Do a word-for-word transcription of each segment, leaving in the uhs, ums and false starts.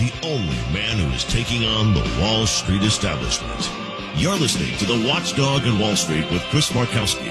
the only man who is taking on the Wall Street establishment. You're listening to The Watchdog in Wall Street with Chris Markowski.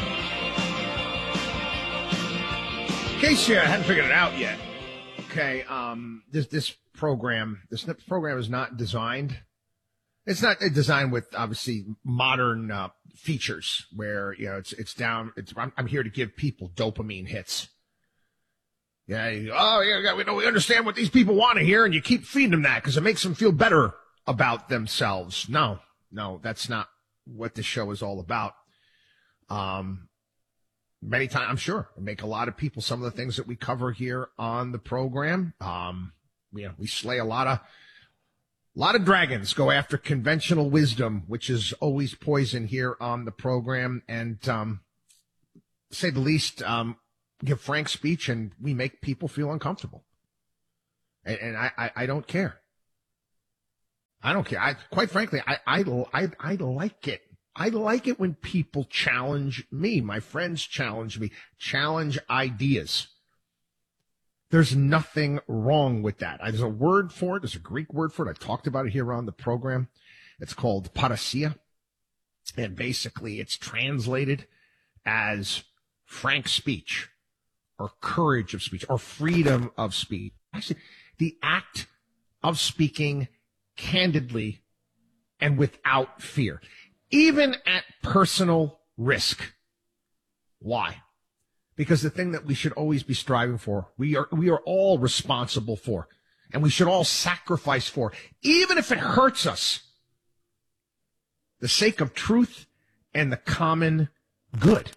In case you hadn't figured it out yet, okay, um, this this program, this program is not designed. It's not designed with obviously modern uh, features where you know it's it's down. It's I'm, I'm here to give people dopamine hits. Yeah, you, oh yeah, we know we understand what these people want to hear, and you keep feeding them that because it makes them feel better about themselves. No, no, that's not what this show is all about. Um. Many times, I'm sure, make a lot of people some of the things that we cover here on the program. Um, you know, we slay a lot of, a lot of dragons, go after conventional wisdom, which is always poison here on the program. And, um, to say the least, um, give frank speech and we make people feel uncomfortable. And, and I, I, I don't care. I don't care. I, quite frankly, I, I, I, I like it. I like it when people challenge me. My friends challenge me, challenge ideas. There's nothing wrong with that. There's a word for it. There's a Greek word for it. I talked about it here on the program. It's called parasia. And basically it's translated as frank speech or courage of speech or freedom of speech. Actually, the act of speaking candidly and without fear. Even at personal risk. Why? Because the thing that we should always be striving for, we are, we are all responsible for, and we should all sacrifice for, even if it hurts us, the sake of truth and the common good.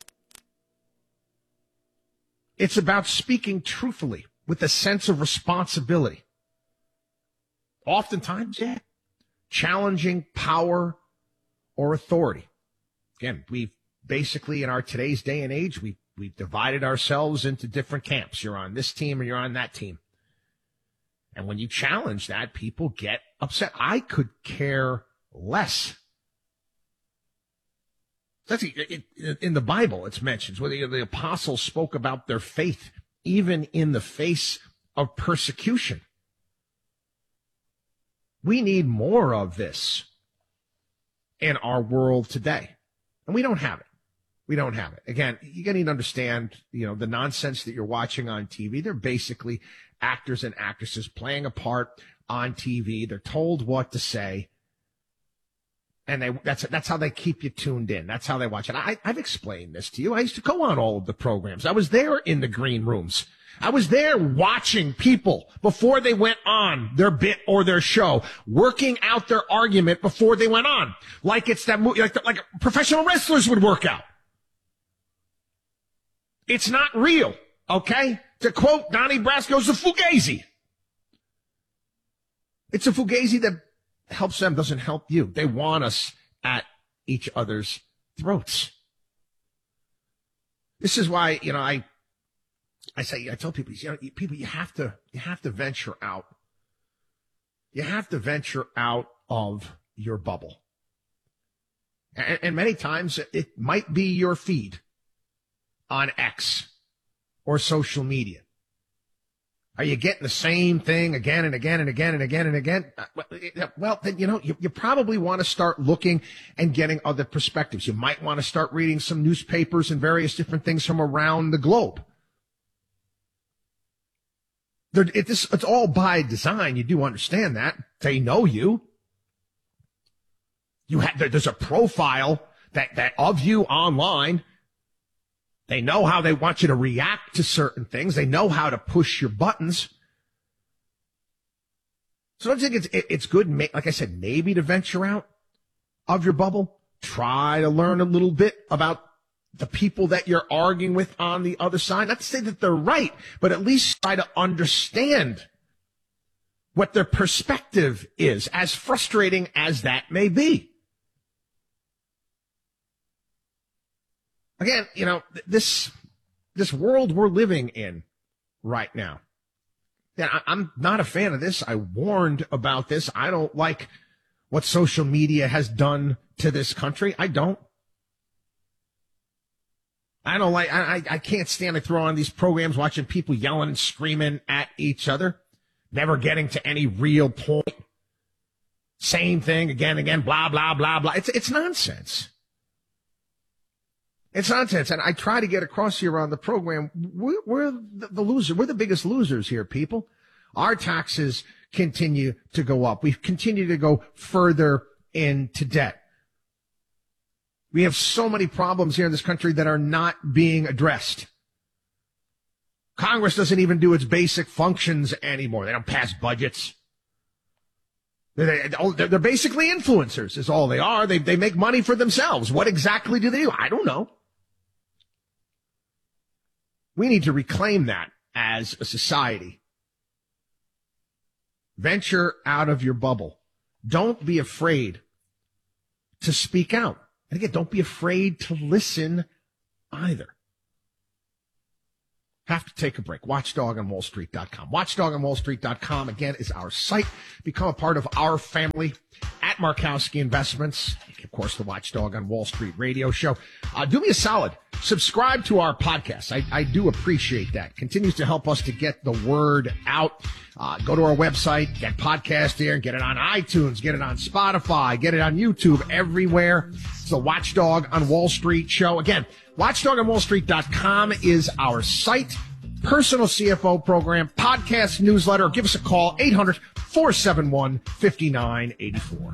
It's about speaking truthfully with a sense of responsibility. Oftentimes, yeah, challenging power or authority. Again, we've basically, in our today's day and age, we, we've divided ourselves into different camps. You're on this team or you're on that team. And when you challenge that, people get upset. I could care less. That's it, it, in the Bible, it's mentioned where the, the apostles spoke about their faith, even in the face of persecution. We need more of this in our world today. And we don't have it. We don't have it. Again, you gotta need to understand, you know, the nonsense that you're watching on T V. They're basically actors and actresses playing a part on T V. They're told what to say. And they, that's, that's how they keep you tuned in. That's how they watch it. I, I've explained this to you. I used to go on all of the programs. I was there in the green rooms. I was there watching people before they went on their bit or their show, working out their argument before they went on. Like it's that movie, like, like professional wrestlers would work out. It's not real, okay? To quote Donnie Brasco, it's a fugazi. It's a fugazi that helps them, doesn't help you. They want us at each other's throats. This is why, you know, I, I say, I tell people, you know, people, you have to, you have to venture out. You have to venture out of your bubble. And, and many times it might be your feed on X or social media. Are you getting the same thing again and again and again and again and again? Well, then, you know, you, you probably want to start looking and getting other perspectives. You might want to start reading some newspapers and various different things from around the globe. They're, it, this, it's all by design. You do understand that. They know you. You have, there's a profile that, that of you online. They know how they want you to react to certain things. They know how to push your buttons. So I think it's, it, it's good, like I said, maybe to venture out of your bubble. Try to learn a little bit about the people that you're arguing with on the other side. Not to say that they're right, but at least try to understand what their perspective is, as frustrating as that may be. Again, you know, this, this world we're living in right now. Yeah, I, I'm not a fan of this. I warned about this. I don't like what social media has done to this country. I don't. I don't like, I, I can't stand to throw on these programs watching people yelling and screaming at each other. never getting to any real point. Same thing again and again, blah, blah, blah, blah. It's, it's nonsense. It's nonsense. And I try to get across here on the program, we're, we're the, the loser. We're the biggest losers here, people. Our taxes continue to go up. We continue to go further into debt. We have so many problems here in this country that are not being addressed. Congress doesn't even do its basic functions anymore. They don't pass budgets. They're, they're basically influencers is all they are. They, they make money for themselves. What exactly do they do? I don't know. We need to reclaim that as a society. Venture out of your bubble. Don't be afraid to speak out. And again, don't be afraid to listen either. Have to take a break. watchdog on wall street dot com. watchdog on wall street dot com, again, is our site. Become a part of our family at Markowski Investments. Of course, the Watchdog on Wall Street radio show. Uh, do me a solid. Subscribe to our podcast. I, I do appreciate that. Continues to help us to get the word out. Uh, go to our website, get podcast there, get it on iTunes, get it on Spotify, get it on YouTube, everywhere. It's the Watchdog on Wall Street show. Again, watchdog on wall street dot com is our site. Personal C F O program, podcast, newsletter. Give us a call, eight hundred, four seven one, five nine eight four.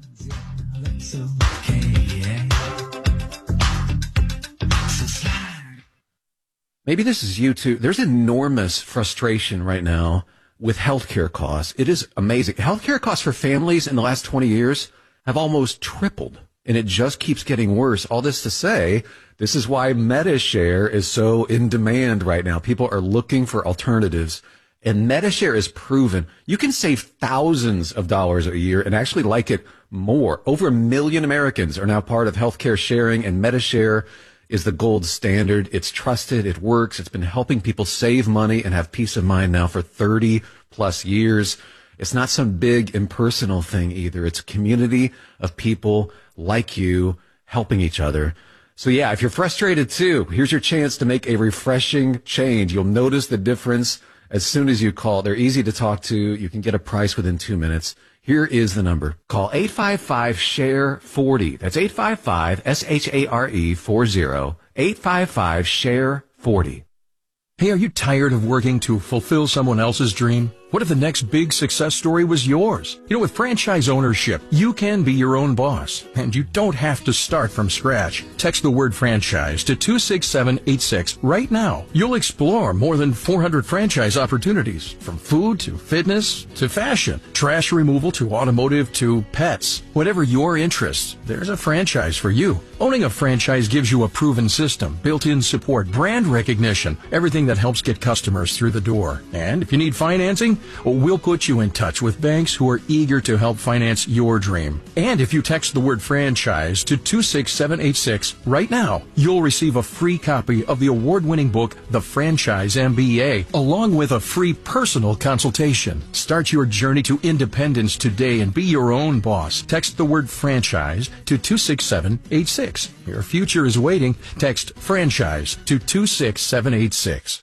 Maybe this is you too. There's enormous frustration right now with healthcare costs. It is amazing. Healthcare costs for families in the last twenty years have almost tripled, and it just keeps getting worse. All this to say, this is why MediShare is so in demand right now. People are looking for alternatives, and MediShare is proven. You can save thousands of dollars a year and actually like it more. Over a million Americans are now part of healthcare sharing, and MediShare is the gold standard. It's trusted. It works. It's been helping people save money and have peace of mind now for thirty plus years. It's not some big impersonal thing either. It's a community of people like you helping each other. So yeah, if you're frustrated too, here's your chance to make a refreshing change. You'll notice the difference as soon as you call. They're easy to talk to. You can get a price within two minutes. Here is the number. Call eight five five, S H A R E, forty. That's eight five five, S H A R E, forty. eight five five, S H A R E, forty. Hey, are you tired of working to fulfill someone else's dream? What if the next big success story was yours? You know, with franchise ownership, you can be your own boss, and you don't have to start from scratch. Text the word franchise to two six seven eight six right now. You'll explore more than four hundred franchise opportunities, from food to fitness to fashion, trash removal to automotive to pets. Whatever your interest, there's a franchise for you. Owning a franchise gives you a proven system, built-in support, brand recognition, everything that helps get customers through the door. And if you need financing, we'll put you in touch with banks who are eager to help finance your dream. And if you text the word franchise to two six seven eight six right now, you'll receive a free copy of the award-winning book, The Franchise M B A, along with a free personal consultation. Start your journey to independence today and be your own boss. Text the word franchise to two six seven eight six. Your future is waiting. Text franchise to two six seven eight six.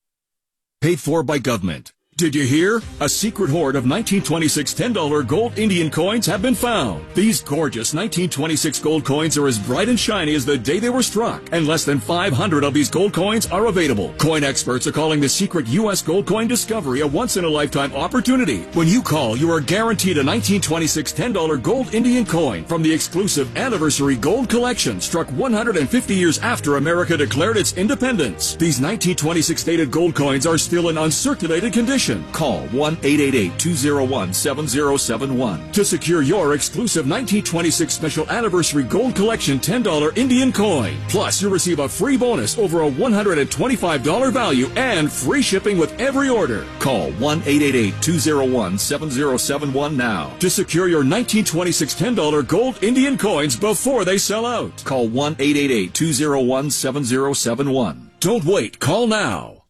Paid for by government. Did you hear? A secret hoard of nineteen twenty-six ten dollar gold Indian coins have been found. These gorgeous nineteen twenty-six gold coins are as bright and shiny as the day they were struck, and less than five hundred of these gold coins are available. Coin experts are calling the secret U S gold coin discovery a once-in-a-lifetime opportunity. When you call, you are guaranteed a nineteen twenty-six ten dollar gold Indian coin from the exclusive Anniversary Gold Collection, struck one hundred fifty years after America declared its independence. These nineteen twenty-six dated gold coins are still in uncirculated condition. Call one eight eight eight, two zero one, seven zero seven one to secure your exclusive nineteen twenty-six Special Anniversary Gold Collection ten dollar Indian coin. Plus, you'll receive a free bonus over a one hundred twenty-five dollar value and free shipping with every order. Call one eight eight eight, two zero one, seven zero seven one now to secure your nineteen twenty-six ten dollar gold Indian coins before they sell out. Call one eight eight eight, two zero one, seven zero seven one. Don't wait. Call now.